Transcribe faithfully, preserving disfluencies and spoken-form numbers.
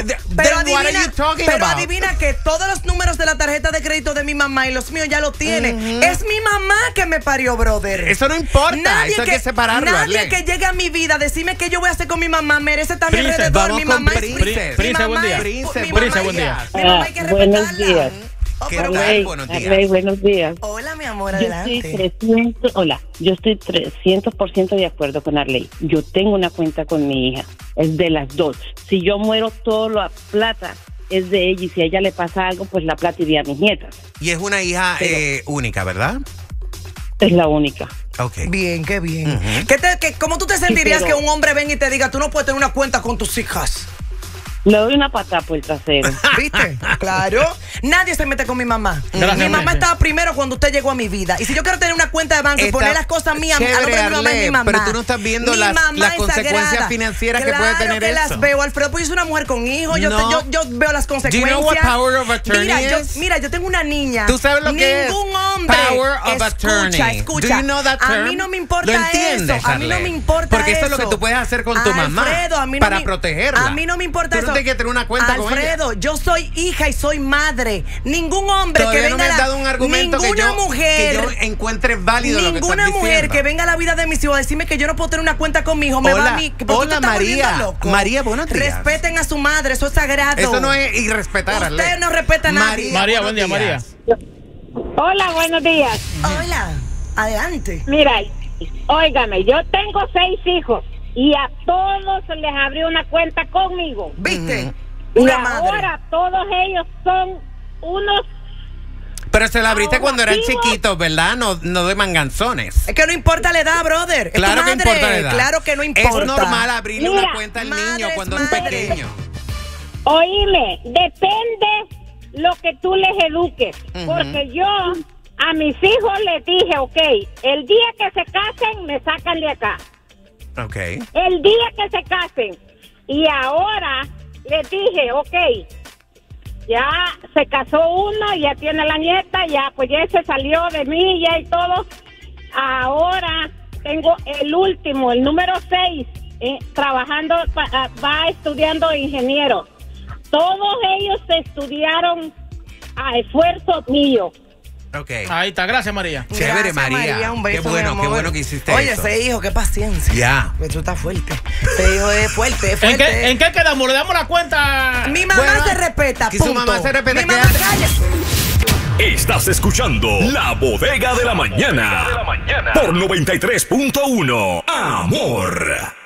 Then pero what are adivina, you talking pero about? adivina que todos los números de la tarjeta de crédito de mi mamá y los míos ya lo tiene. Mm-hmm. Es mi mamá que me parió, brother. Eso no importa, Nadie eso que, hay que separarlo. Nadie Arlene. que llegue a mi vida a decirme qué yo voy a hacer con mi mamá merece estar a mi Prince, alrededor. vamos Mi con mamá es Prince. mi Prince, mamá buen día. es- Prince, mi Prince, mamá buen es- día. Mi mamá hay que Ah, buenos respetarla. días. Oh, ¿Qué pero- tal? Arley, Buenos días. Arley, buenos días. Hola, mi amor, Yo adelante. estoy trescientos, hola, yo estoy trescientos por ciento de acuerdo con Arley. Yo tengo una cuenta con mi hija, es de las dos. Si yo muero, toda la plata es de ella y si a ella le pasa algo, pues la plata iría a mis nietas. Y es una hija Pero- eh, única, ¿verdad? Es la única. Ok. Bien, qué bien. Ujú. ¿Qué te, qué- ¿Cómo tú te sentirías pero- que un hombre venga y te diga, tú no puedes tener una cuenta con tus hijas? Le doy una patada por el trasero. ¿Viste? Claro. Nadie se mete con mi mamá. Gracias, mi mamá Arlene. estaba primero cuando usted llegó a mi vida. Y si yo quiero tener una cuenta de banco y Está poner las cosas mías a nombre chévere, de mi mamá, es mi Arlene, mamá. pero tú no estás viendo Mi las- mamá las es consecuencias sagrada. financieras que Claro puede tener que eso. las veo, Alfredo, pues yo soy una mujer con hijos. Yo, No. te- yo, yo veo las Do consecuencias. you know what power of attorney mira, yo, is? mira, yo tengo una niña. ¿Tú sabes lo que es? Ningún hombre. Power of escucha, attorney. escucha. Do you know that A term? mí no me importa ¿Lo entiendes, eso. A mí no Arlene? me importa Porque eso es lo que tú puedes hacer con tu mamá Alfredo, a mí no para me- protegerla. A mí no me importa Tú no eso. tienes que tener una cuenta con ella. Alfredo, yo soy hija y soy madre. Ningún hombre Todavía que no venga me has a la- dado un argumento que ninguna yo, mujer, que yo encuentre válido lo que estás ninguna mujer diciendo. que venga a la vida de mis hijos a decirme que yo no puedo tener una cuenta con mi hijo me Hola, va a mí. ¿Por qué hola, tú te estás María. volviendo loco? María, buenos días. Respeten a su madre, eso es sagrado. Eso no es irrespetar, Usted Arlene. no respeta a nadie. María, buenos buen día, María. días. Hola, buenos días. Hola, adelante. Mira, óigame, yo tengo seis hijos y a todos les abrí una cuenta conmigo. ¿Viste? Y Una madre. ahora todos ellos son unos... Pero se la abriste cuando eran Ahorrativos. chiquitos, ¿verdad? No, no de manganzones. Es que no importa la edad, brother. Es tu Claro que madre. importa la edad. Claro que no importa. Es normal abrirle Mira, una cuenta al madre niño es cuando madre. es pequeño. Oíme, depende lo que tú les eduques. Ujú. Porque yo a mis hijos les dije, ok, el día que se casen me sacan de acá. Ok. El día que se casen. Y ahora les dije, ok, ya se casó uno, ya tiene la nieta, ya pues ya se salió de mí, ya y todo. Ahora tengo el último, el número seis, eh, trabajando, pa- va estudiando ingeniero. Todos ellos estudiaron a esfuerzo mío. Ok. Ahí está, gracias, María. Chévere, Gracias, María. Un beso, Qué bueno, mi qué amor. bueno que hiciste Oye, eso. ese hijo, qué paciencia. Ya. Que tú estás fuerte. Ese hijo es fuerte, es ¿En fuerte. qué, ¿En qué quedamos? ¿Le damos la cuenta? Mi mamá Bueno, se respeta, que su punto. mamá se respeta, Mi mamá, quédate. cállate. Estás escuchando La Bodega de la Mañana por noventa y tres punto uno. Amor.